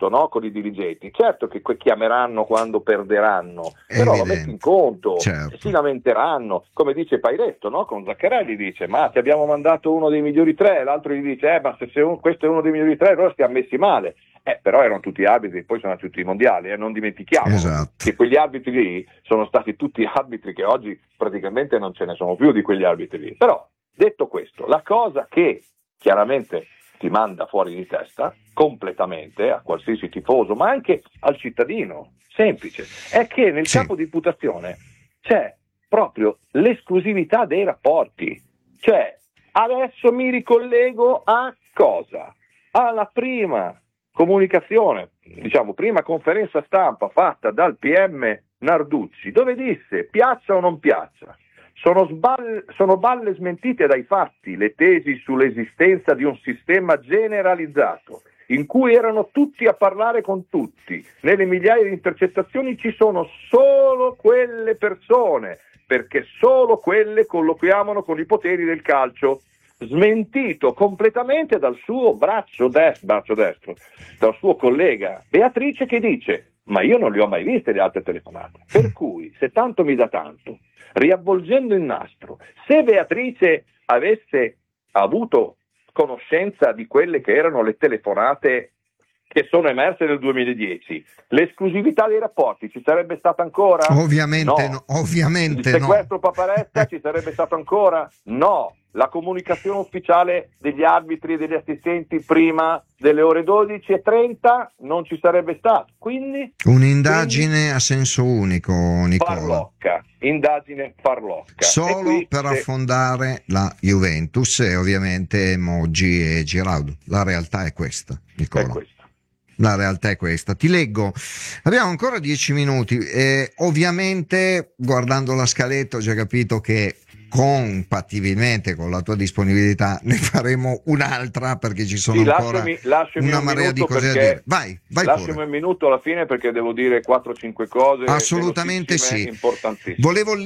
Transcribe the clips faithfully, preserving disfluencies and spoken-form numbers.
conto, no, con i dirigenti. Certo che chiameranno quando perderanno, È però evidente. lo metti in conto, Certo. si lamenteranno, come dice Pairetto, no? Con Zaccarelli dice: ma ti abbiamo mandato uno dei migliori tre, l'altro gli dice: eh, ma se, se un, questo è uno dei migliori tre, allora stiamo messi male. Eh, però erano tutti arbitri, poi sono tutti i mondiali, eh, non dimentichiamo Esatto. che quegli arbitri lì sono stati tutti arbitri che oggi praticamente non ce ne sono più di quegli arbitri lì. Però, detto questo, la cosa che chiaramente ti manda fuori di testa completamente a qualsiasi tifoso, ma anche al cittadino semplice, è che nel Sì. capo di imputazione c'è proprio l'esclusività dei rapporti. Cioè, adesso mi ricollego a cosa? Alla prima comunicazione, diciamo prima conferenza stampa fatta dal P M Narducci, dove disse: piaccia o non piaccia, sono, sballe, sono balle smentite dai fatti le tesi sull'esistenza di un sistema generalizzato in cui erano tutti a parlare con tutti. Nelle migliaia di intercettazioni ci sono solo quelle persone, perché solo quelle colloquiavano con i poteri del calcio. Smentito completamente dal suo braccio destro, braccio destro, dal suo collega Beatrice, che dice: ma io non le ho mai viste le altre telefonate. Per cui, se tanto mi dà tanto, riavvolgendo il nastro, se Beatrice avesse avuto conoscenza di quelle che erano le telefonate che sono emerse nel duemiladieci, l'esclusività dei rapporti ci sarebbe stata ancora? Ovviamente no. no, ovviamente Il no. sequestro Paparetta ci sarebbe stato ancora? No. La comunicazione ufficiale degli arbitri e degli assistenti prima delle ore dodici e trenta non ci sarebbe stato. Quindi Un'indagine quindi, a senso unico, Nicola. farlocca, indagine farlocca. Solo E qui per se... affondare la Juventus e ovviamente Moggi e Giraudo. La realtà è questa, Nicola. è questo. La realtà è questa. Ti leggo, abbiamo ancora dieci minuti e ovviamente guardando la scaletta ho già capito che compatibilmente con la tua disponibilità ne faremo un'altra, perché ci sono Sì, ancora lasciami, lasciami una un marea di minuto cose da perché dire. Vai, vai lasciami pure. un minuto alla fine perché devo dire quattro cinque cose Assolutamente sì. importantissime. Volevo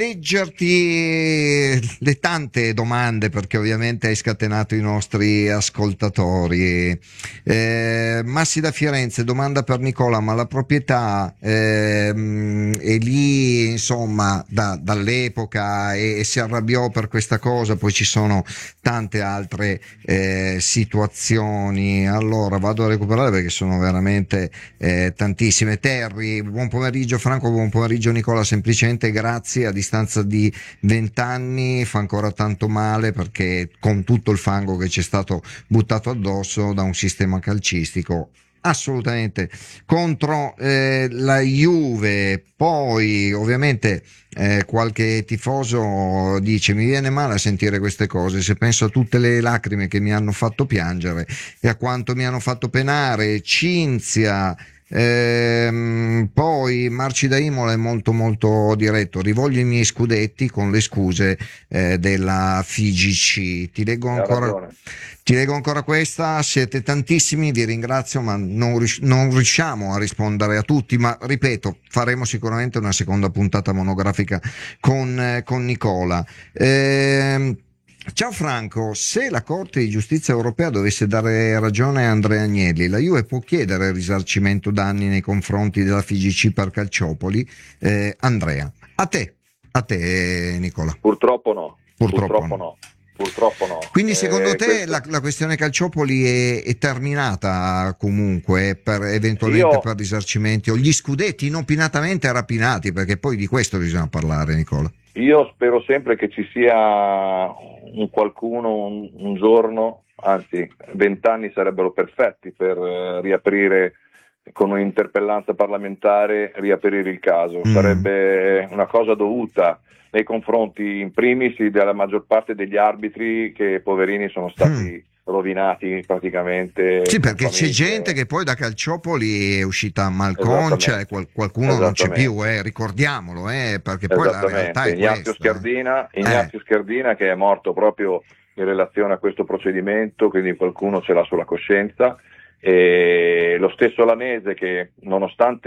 leggerti le tante domande, perché ovviamente hai scatenato i nostri ascoltatori. Eh, Massi da Firenze domanda per Nicola: ma la proprietà ehm, è lì insomma da, dall'epoca e, e si arrabbiò per questa cosa? Poi ci sono tante altre eh, situazioni. Allora vado a recuperare perché sono veramente eh, tantissime. Terry, buon pomeriggio Franco, buon pomeriggio Nicola, semplicemente grazie, a distanza di vent'anni fa ancora tanto male, perché con tutto il fango che ci è stato buttato addosso da un sistema calcistico assolutamente contro eh, la Juve. Poi ovviamente eh, qualche tifoso dice: mi viene male a sentire queste cose, se penso a tutte le lacrime che mi hanno fatto piangere e a quanto mi hanno fatto penare. Cinzia. Ehm, poi Marci da Imola è molto molto diretto: rivoglio i miei scudetti con le scuse eh, della F I G C. Ti leggo ancora ti leggo ancora questa. Siete tantissimi, vi ringrazio, ma non, ris- non riusciamo a rispondere a tutti, ma ripeto, faremo sicuramente una seconda puntata monografica con, eh, con Nicola. Ehm, Ciao Franco, se la Corte di Giustizia Europea dovesse dare ragione a Andrea Agnelli, la Juve può chiedere risarcimento danni nei confronti della F I G C per Calciopoli? Eh, Andrea, a te, a te Nicola. Purtroppo no, Purtroppo, purtroppo no. no. Purtroppo no. Quindi secondo eh, te questo... la, la questione Calciopoli è, è terminata comunque, per eventualmente Io... per risarcimenti o gli scudetti inopinatamente rapinati, perché poi di questo bisogna parlare, Nicola. Io spero sempre che ci sia un qualcuno un, un giorno, anzi vent'anni sarebbero perfetti per eh, riaprire con un'interpellanza parlamentare, riaprire il caso. Mm. Sarebbe una cosa dovuta nei confronti in primis della maggior parte degli arbitri, che poverini sono stati mm. rovinati praticamente. Sì, perché famiglie. c'è gente che poi da Calciopoli è uscita a malcon, cioè qual- qualcuno non c'è più, eh, ricordiamolo, eh, perché poi la realtà è Ignazio questa. Scardina, Ignazio eh. Scardina che è morto proprio in relazione a questo procedimento, quindi qualcuno ce l'ha sulla coscienza. E lo stesso Lanese, che nonostante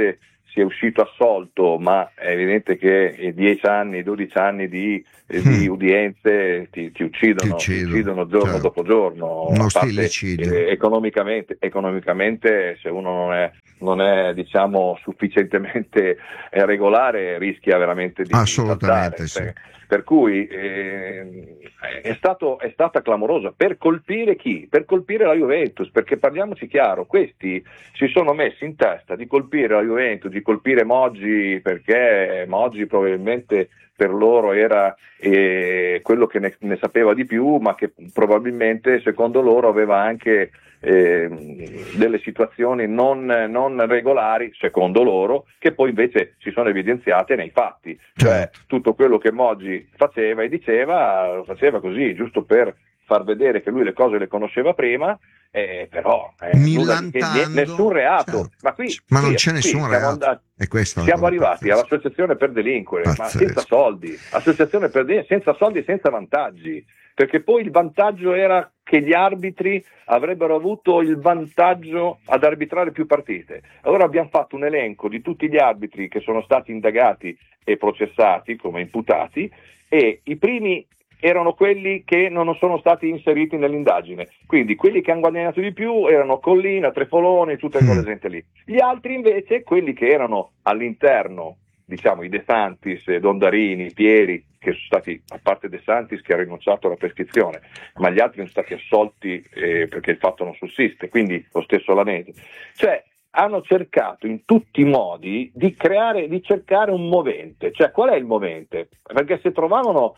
sia uscito assolto, ma è evidente che dieci anni, dodici anni di, eh, di udienze ti, ti uccidono, Ti ti uccidono, uccidono giorno certo. dopo giorno. Uno A parte, stilicidio. eh, economicamente, economicamente, se uno non è, non è diciamo sufficientemente eh, regolare, rischia veramente di, di Assolutamente saltare. sì. Per, per cui eh, è, stato, è stata clamorosa. Per colpire chi? Per colpire la Juventus, perché parliamoci chiaro, questi si sono messi in testa di colpire la Juventus, di colpire Moggi, perché Moggi probabilmente per loro era eh, quello che ne, ne sapeva di più, ma che probabilmente secondo loro aveva anche eh, delle situazioni non, non regolari, secondo loro, che poi invece si sono evidenziate nei fatti. Cioè Certo. tutto quello che Moggi faceva e diceva, lo faceva così, giusto per far vedere che lui le cose le conosceva prima. Eh, però eh, nulla di che, Millantando, nessun reato, certo. ma qui, Ma qui non c'è qui nessun siamo, reato. andati, E questa è la siamo cosa arrivati pazzesca. all'associazione per delinquere, ma Pazzesco. senza soldi, associazione per delinquere senza soldi e senza vantaggi, perché poi il vantaggio era che gli arbitri avrebbero avuto il vantaggio ad arbitrare più partite. Allora abbiamo fatto un elenco di tutti gli arbitri che sono stati indagati e processati come imputati, e i primi erano quelli che non sono stati inseriti nell'indagine, quindi quelli che hanno guadagnato di più erano Collina, Trefoloni, tutte Mm. quelle gente lì. Gli altri invece, quelli che erano all'interno, diciamo i De Santis, Dondarini, Pieri, che sono stati, a parte De Santis che ha rinunciato alla prescrizione, ma gli altri sono stati assolti eh, perché il fatto non sussiste, quindi lo stesso Lanese. Cioè hanno cercato in tutti i modi di creare, di cercare un movente. Cioè qual è il movente? Perché se trovavano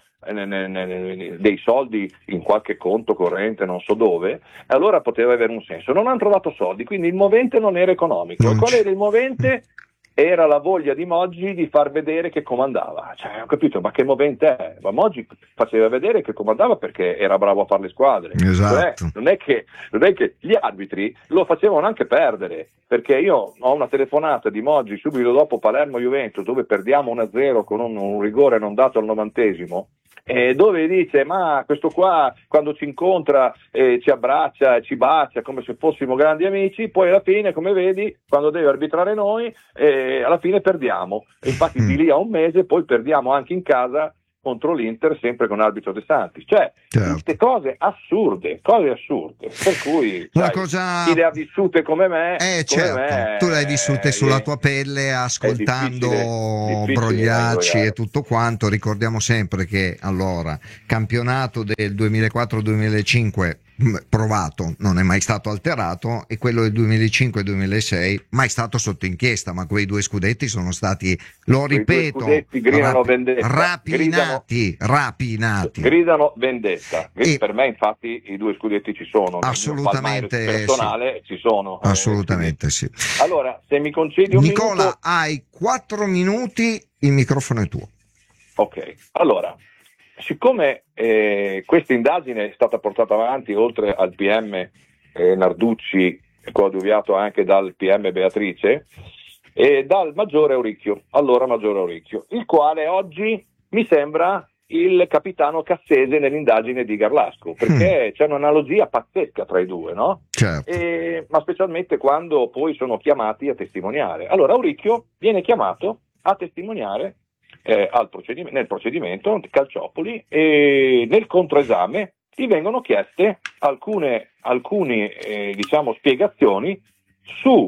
dei soldi in qualche conto corrente non so dove, allora poteva avere un senso. Non hanno trovato soldi, quindi il movente non era economico. Non E qual c'è. era il movente? Era la voglia di Moggi di far vedere che comandava. Cioè, ho capito, ma che movente è? Ma Moggi faceva vedere che comandava perché era bravo a fare le squadre. Esatto. Cioè, non è che, non è che gli arbitri lo facevano anche perdere, perché io ho una telefonata di Moggi subito dopo Palermo-Juventus, dove perdiamo uno a zero con un, un rigore non dato al novantesimo, eh, dove dice ma questo qua quando ci incontra eh, ci abbraccia, ci bacia come se fossimo grandi amici, poi alla fine come vedi quando deve arbitrare noi eh, alla fine perdiamo, e infatti Mm. di lì a un mese poi perdiamo anche in casa contro l'Inter sempre con arbitro De Santis. Cioè Certo. tutte cose assurde, cose assurde, per cui La sai, cosa- chi le ha vissute come me, Eh, come certo, me, tu le hai vissute eh, sulla eh, tua pelle ascoltando difficile- difficile da Brogliacci ingoiare. e tutto quanto. Ricordiamo sempre che allora campionato del duemilaquattro duemilacinque mh, provato, non è mai stato alterato, e quello del duemilacinque duemilasei mai stato sotto inchiesta, ma quei due scudetti sono stati, lo Quei due ripeto, scudetti gridano rapi- vendetta, rapinati, rapinati. Gridano vendetta. E- Per me infatti i due scudetti ci sono, nel mio Assolutamente palmarès personale ci sono. eh, Assolutamente sì. scudetti. Allora, se mi concedi un Nicola, minuto. hai quattro minuti, il microfono è tuo. Ok, allora, siccome eh, questa indagine è stata portata avanti oltre al P M eh, Narducci, coadiuvato anche dal P M Beatrice, e dal maggiore Auricchio, allora maggiore Auricchio, il quale oggi mi sembra il capitano Cassese nell'indagine di Garlasco, perché Mm. c'è un'analogia pazzesca tra i due, no? Certo. E, ma specialmente quando poi sono chiamati a testimoniare. Allora Auricchio viene chiamato a testimoniare eh, al procedime- nel procedimento di Calciopoli, e nel controesame gli vengono chieste alcune alcune eh, diciamo spiegazioni su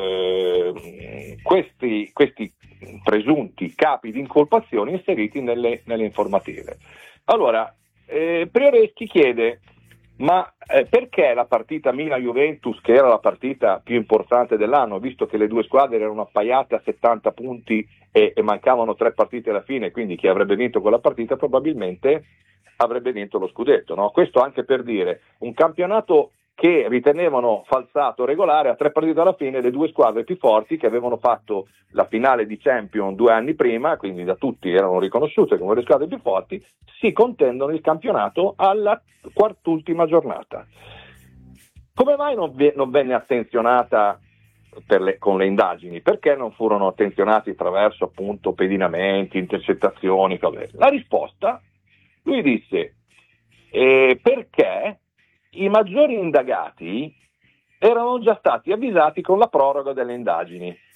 eh, questi, questi presunti capi di incolpazione inseriti nelle, nelle informative. Allora eh, Prioreschi chiede ma eh, perché la partita Milan-Juventus, che era la partita più importante dell'anno, visto che le due squadre erano appaiate a settanta punti e, e mancavano tre partite alla fine, quindi chi avrebbe vinto quella partita probabilmente avrebbe vinto lo scudetto, no? Questo anche per dire, un campionato che ritenevano falsato regolare, a tre partite alla fine le due squadre più forti che avevano fatto la finale di Champions due anni prima, quindi da tutti erano riconosciute come le squadre più forti, si contendono il campionato alla quart'ultima giornata. Come mai non, v- non venne attenzionata per le, con le indagini? Perché non furono attenzionati attraverso appunto pedinamenti, intercettazioni? Cose? La risposta, lui disse, eh, perché i maggiori indagati erano già stati avvisati con la proroga delle indagini.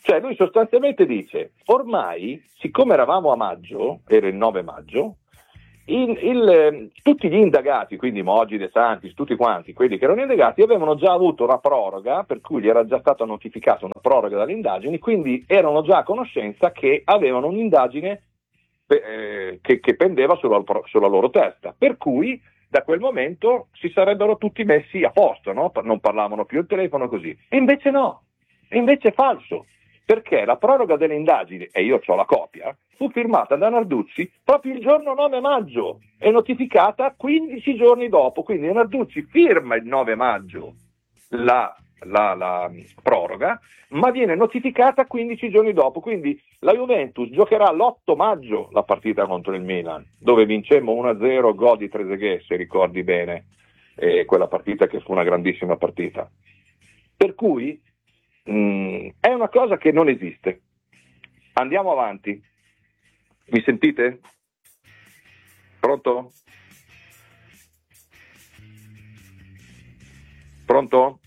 Cioè lui sostanzialmente dice, ormai, siccome eravamo a maggio, era il nove maggio, il, il, tutti gli indagati, quindi Moggi, De Santis, tutti quanti, quelli che erano indagati, avevano già avuto una proroga, per cui gli era già stata notificata una proroga dalle indagini, quindi erano già a conoscenza che avevano un'indagine eh, che, che pendeva sulla, sulla loro testa, per cui da quel momento si sarebbero tutti messi a posto, no? Non parlavano più al telefono così. E invece no, e invece è falso, perché la proroga delle indagini, e io ho la copia, fu firmata da Narduzzi proprio il giorno nove maggio e notificata quindici giorni dopo, quindi Narduzzi firma il nove maggio la, la, la proroga, ma viene notificata quindici giorni dopo, quindi la Juventus giocherà l'otto maggio la partita contro il Milan, dove vincemmo uno a zero, gol di Trezeguet, se ricordi bene, eh, quella partita che fu una grandissima partita. Per cui mh, è una cosa che non esiste. Andiamo avanti. Mi sentite? Pronto? Pronto?